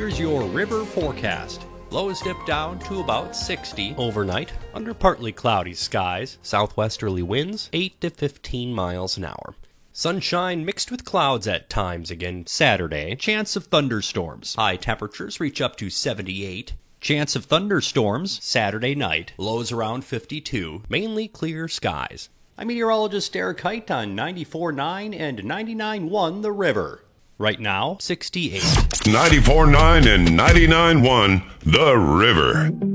Here's your river forecast. Lows dip down to about 60 overnight under partly cloudy skies. Southwesterly winds 8 to 15 miles an hour. Sunshine mixed with clouds at times again Saturday. Chance of thunderstorms. High temperatures reach up to 78. Chance of thunderstorms Saturday night. Lows around 52. Mainly clear skies. I'm meteorologist Eric Height on 94.9 and 99.1 The River. Right now, 68. 94.9 and 99.1 The River.